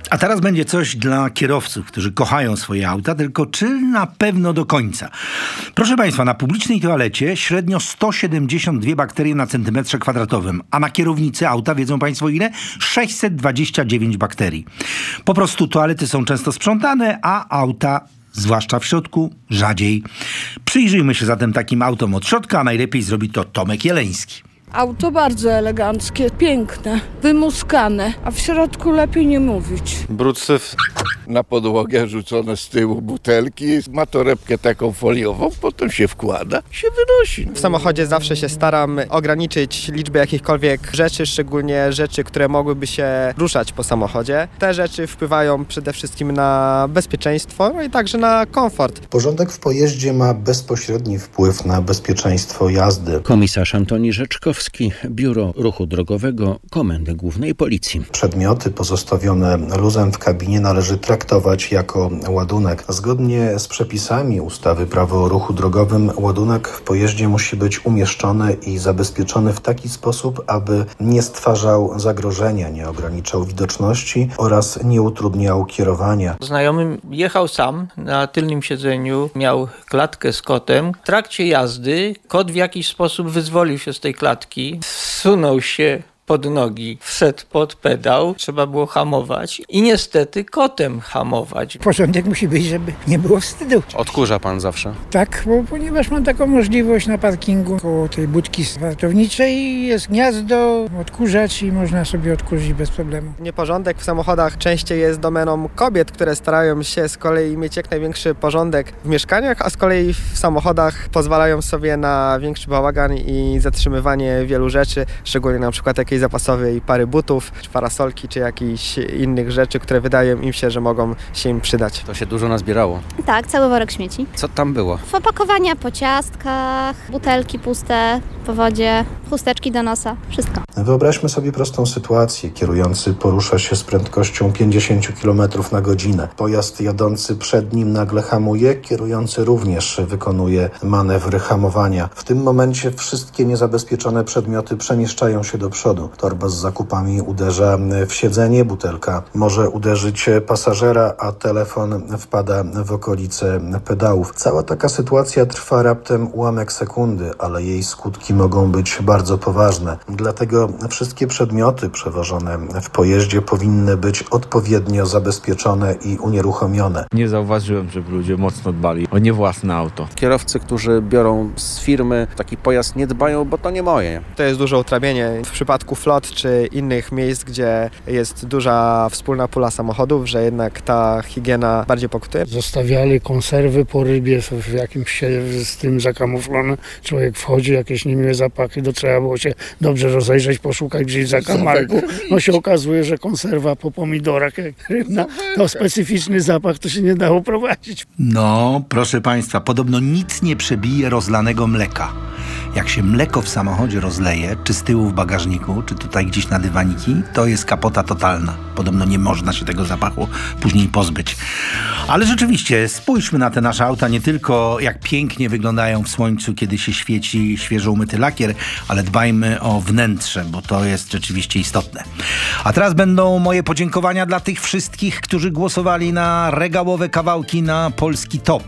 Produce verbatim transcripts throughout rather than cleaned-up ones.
A teraz będzie coś dla kierowców, którzy kochają swoje auta, tylko czy na pewno do końca? Proszę Państwa, na publicznej toalecie średnio sto siedemdziesiąt dwie bakterie na centymetrze kwadratowym, a na kierownicy auta, wiedzą Państwo ile? sześćset dwadzieścia dziewięć bakterii. Po prostu toalety są często sprzątane, a auta, zwłaszcza w środku, rzadziej. Przyjrzyjmy się zatem takim autom od środka, a najlepiej zrobi to Tomek Jeleński. Auto bardzo eleganckie, piękne, wymuskane, a w środku lepiej nie mówić. Brud syf. Na podłogę rzucone z tyłu butelki, ma torebkę taką foliową, potem się wkłada, się wynosi. W samochodzie zawsze się staram ograniczyć liczbę jakichkolwiek rzeczy, szczególnie rzeczy, które mogłyby się ruszać po samochodzie. Te rzeczy wpływają przede wszystkim na bezpieczeństwo, no i także na komfort. Porządek w pojeździe ma bezpośredni wpływ na bezpieczeństwo jazdy. Komisarz Antoni Rzeczkowski, Biuro Ruchu Drogowego Komendy Głównej Policji. Przedmioty pozostawione luzem w kabinie należy traktować jako ładunek. Zgodnie z przepisami ustawy Prawo o ruchu drogowym ładunek w pojeździe musi być umieszczony i zabezpieczony w taki sposób, aby nie stwarzał zagrożenia, nie ograniczał widoczności oraz nie utrudniał kierowania. Znajomy jechał sam na tylnym siedzeniu, miał klatkę z kotem. W trakcie jazdy kot w jakiś sposób wyzwolił się z tej klatki, zsunął się pod nogi, wszedł pod pedał, trzeba było hamować i niestety kotem hamować. Porządek musi być, żeby nie było wstydu. Odkurza pan zawsze? Tak, bo ponieważ mam taką możliwość na parkingu koło tej budki wartowniczej, jest gniazdo, odkurzacz i można sobie odkurzyć bez problemu. Nieporządek w samochodach częściej jest domeną kobiet, które starają się z kolei mieć jak największy porządek w mieszkaniach, a z kolei w samochodach pozwalają sobie na większy bałagan i zatrzymywanie wielu rzeczy, szczególnie na przykład jakiejś zapasowej pary butów, czy parasolki, czy jakichś innych rzeczy, które wydaje im się, że mogą się im przydać. To się dużo nazbierało. Tak, cały worek śmieci. Co tam było? Opakowania po ciastkach, butelki puste po wodzie, chusteczki do nosa, wszystko. Wyobraźmy sobie prostą sytuację. Kierujący porusza się z prędkością pięćdziesiąt kilometrów na godzinę. Pojazd jadący przed nim nagle hamuje, kierujący również wykonuje manewry hamowania. W tym momencie wszystkie niezabezpieczone przedmioty przemieszczają się do przodu. Torba z zakupami uderza w siedzenie, butelka może uderzyć pasażera, a telefon wpada w okolice pedałów. Cała taka sytuacja trwa raptem ułamek sekundy, ale jej skutki mogą być bardzo poważne. Dlatego wszystkie przedmioty przewożone w pojeździe powinny być odpowiednio zabezpieczone i unieruchomione. Nie zauważyłem, żeby ludzie mocno dbali o nie własne auto. Kierowcy, którzy biorą z firmy taki pojazd, nie dbają, bo to nie moje. To jest duże utrapienie. W przypadku flot czy innych miejsc, gdzie jest duża wspólna pula samochodów, że jednak ta higiena bardziej pokutuje. Zostawiali konserwy po rybie w jakimś się z tym zakamuflone. Człowiek wchodzi, jakieś niemiłe zapachy, to trzeba było się dobrze rozejrzeć, poszukać gdzieś za kamarku. No się okazuje, że konserwa po pomidorach jak rybna, to specyficzny zapach, to się nie dało prowadzić. No, proszę Państwa, podobno nic nie przebije rozlanego mleka. Jak się mleko w samochodzie rozleje, czy z tyłu w bagażniku, czy tutaj gdzieś na dywaniki, to jest kapota totalna. Podobno nie można się tego zapachu później pozbyć. Ale rzeczywiście, spójrzmy na te nasze auta, nie tylko jak pięknie wyglądają w słońcu, kiedy się świeci świeżo umyty lakier, ale dbajmy o wnętrze, bo to jest rzeczywiście istotne. A teraz będą moje podziękowania dla tych wszystkich, którzy głosowali na regałowe kawałki na polski top.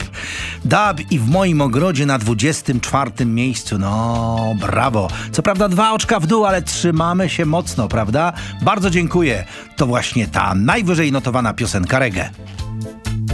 Dub i W moim ogrodzie na dwudziestym czwartym miejscu. No, brawo. Co prawda dwa oczka w dół, ale trzymamy się mocno, prawda? Bardzo dziękuję. To właśnie ta najwyżej notowana piosenka reggae.